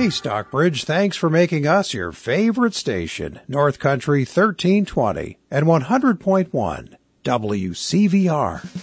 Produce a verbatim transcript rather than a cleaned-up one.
Hey, Stockbridge, thanks for making us your favorite station, North Country thirteen twenty and one hundred point one W C V R.